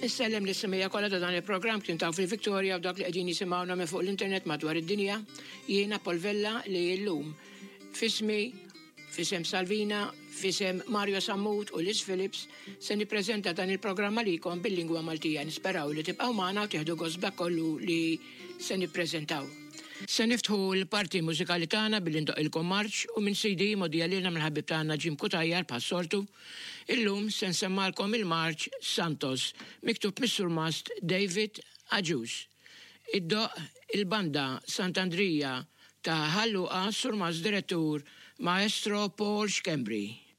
Nissellem l-ismija kollha ta' dan il-programm kien taw fil-Viktoria u dak li qegħdin jisimgħuna minn fuq l-internet madwar id-dinja. Jiena Polvella li llum fismi, fisem Salvina, fisem Mario Sammut u Liz Phillips se nippreżenta dan il-programm għalikom bil-lingwa Maltija. Nisperaw li tibqgħu magħna u tieħdu gost dak kollu li se nippreżentaw. Se niftħu l-parti mużikali tagħna bil-indoqilkom marċ u minn CD modija lilna mill-ħabib tagħna Jim Kutajjar pas-soltu. Illum se nsemmalkom il-marċ Santos, miktub mis-Sur Mast David Aġus. Id-doq il-banda Sant'Andrija ta' Ħalluqa Sur Mast direttur Maestro Paul Schembri.